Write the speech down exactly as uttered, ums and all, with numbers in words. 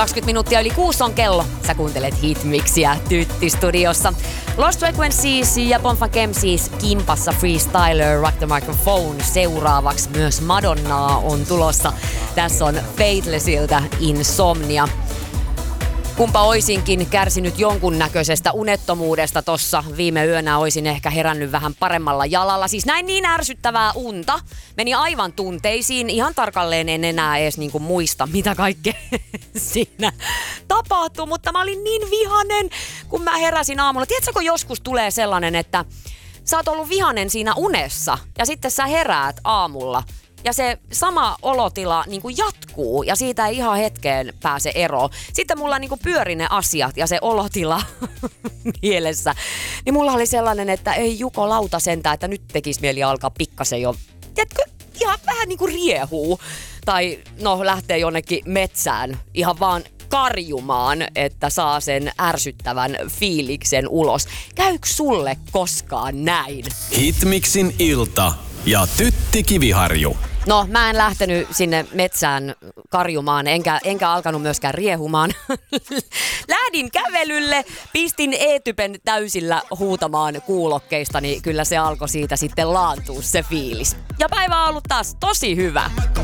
kaksikymmentä minuuttia yli kuusi on kello. Sä kuuntelet Hitmixiä Tytti-studiossa. Lost Frequencies ja Bonfunk M C's kimpassa Freestyler, Rock the Microphone. Seuraavaksi myös Madonnaa on tulossa. Tässä on Faithlessiltä Insomnia. Kumpa oisinkin kärsinyt jonkunnäköisestä unettomuudesta tossa viime yönä, oisin ehkä herännyt vähän paremmalla jalalla. Siis näin niin ärsyttävää unta. Meni aivan tunteisiin. Ihan tarkalleen en enää edes niinku muista, mitä kaikkea siinä tapahtui. Mutta mä olin niin vihanen, kun mä heräsin aamulla. Tiedätkö, kun joskus tulee sellainen, että sä oot ollut vihanen siinä unessa ja sitten sä heräät aamulla. Ja se sama olotila niin kuin jatkuu ja siitä ei ihan hetkeen pääse eroon. Sitten mulla niin kuin pyöri ne asiat ja se olotila mielessä. Niin mulla oli sellainen, että ei Juko lauta sentään, että nyt tekisi mieli alkaa pikkasen jo, tiedätkö, ihan vähän niin kuin riehuu. Tai no lähtee jonnekin metsään ihan vaan karjumaan, että saa sen ärsyttävän fiiliksen ulos. Käykö sulle koskaan näin? Hitmixin ilta ja Tytti Kiviharju. No, mä en lähtenyt sinne metsään karjumaan, enkä, enkä alkanut myöskään riehumaan. Lähdin kävelylle, pistin E-typen täysillä huutamaan kuulokkeista, niin kyllä se alkoi siitä sitten laantua se fiilis. Ja päivä on ollut taas tosi hyvä.